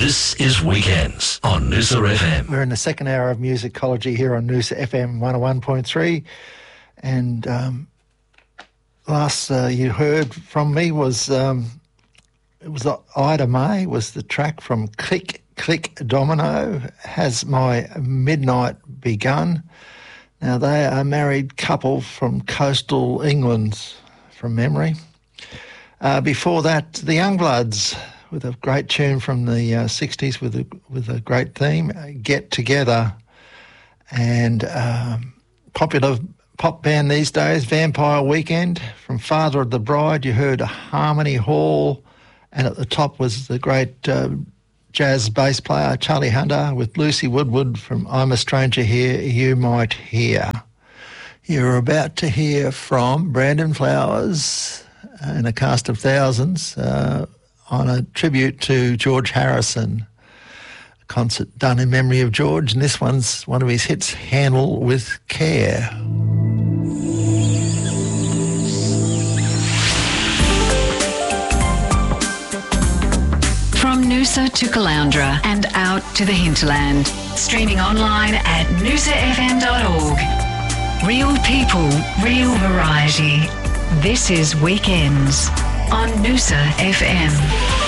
This is Weekends on Noosa FM. We're in the second hour of musicology here on Noosa FM 101.3. And last you heard from me was, it was Ida May, was the track from Click Click Domino, Has My Midnight Begun? Now, they are a married couple from coastal England, from memory. Before that, the Youngbloods, with a great tune from the 60s with a great theme, Get Together. And popular pop band these days, Vampire Weekend. From Father of the Bride, you heard Harmony Hall, and at the top was the great jazz bass player Charlie Hunter with Lucy Woodward from I'm a Stranger Here, You Might Hear. You're about to hear from Brandon Flowers and a cast of thousands on a tribute to George Harrison, a concert done in memory of George, and this one's one of his hits, Handle with Care. From Noosa to Caloundra and out to the hinterland. Streaming online at noosafm.org. Real people, real variety. This is Weekends on Noosa FM.